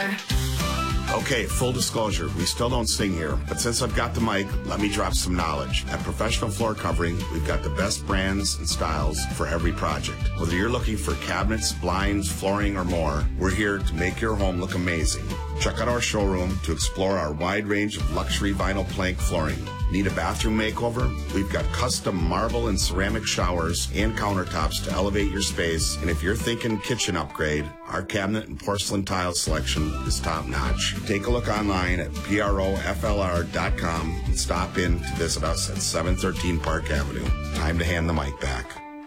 floor. Okay, full disclosure, we still don't sing here, but since I've got the mic, let me drop some knowledge. At Professional Floor Covering, we've got the best brands and styles for every project. Whether you're looking for cabinets, blinds, flooring, or more, we're here to make your home look amazing. Check out our showroom to explore our wide range of luxury vinyl plank flooring. Need a bathroom makeover? We've got custom marble and ceramic showers and countertops to elevate your space. And if you're thinking kitchen upgrade, our cabinet and porcelain tile selection is top notch. Take a look online at proflr.com and stop in to visit us at 713 Park Avenue. Time to hand the mic back.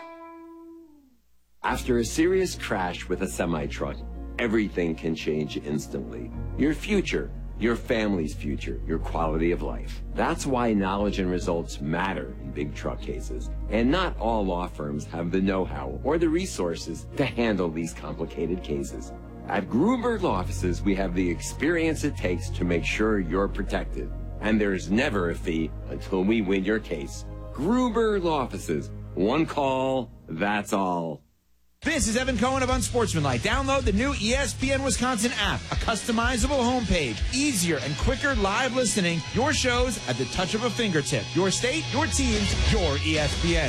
After a serious crash with a semi-truck, everything can change instantly. Your future, your family's future, your quality of life. That's why knowledge and results matter in big truck cases. And not all law firms have the know-how or the resources to handle these complicated cases. At Gruber Law Offices, we have the experience it takes to make sure you're protected. And there's never a fee until we win your case. Gruber Law Offices. One call, that's all. This is Evan Cohen of Unsportsmanlike. Download the new ESPN Wisconsin app, a customizable homepage, easier and quicker live listening, your shows at the touch of a fingertip. Your state, your teams, your ESPN.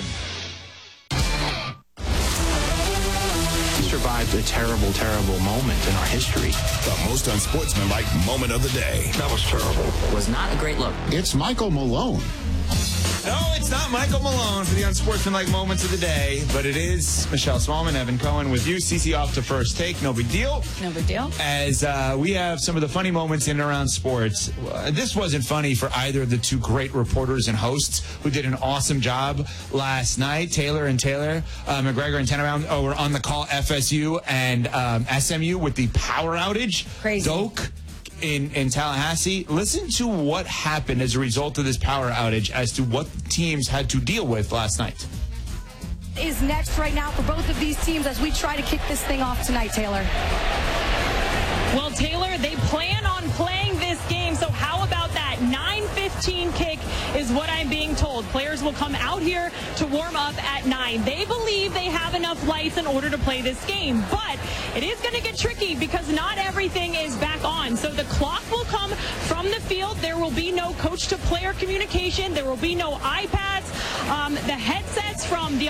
We survived a terrible, terrible moment in our history. The most unsportsmanlike moment of the day. That was terrible. Was not a great look. It's Michael Malone. No, it's not Michael Malone for the unsportsmanlike moments of the day, but it is Michelle Smallman, Evan Cohen with you. CC off to first take. No big deal. No big deal. As we have some of the funny moments in and around sports. This wasn't funny for either of the two great reporters and hosts who did an awesome job last night. Taylor McGregor and Tenenbaum were on the call FSU and SMU with the power outage. Crazy. Doak in Tallahassee. Listen to what happened as a result of this power outage as to what teams had to deal with last night. Is next right now for both of these teams as we try to kick this thing off tonight, Taylor. Well, Taylor, they plan on playing this game, so how about that? 9:15 kick is what I'm being told. Players will come out here to warm up at 9. They believe they have enough lights in order to play this game, but it is going to get tricky because not everything is back on. So the clock will come from the field. There will be no coach-to-player communication. There will be no iPads. The headsets from the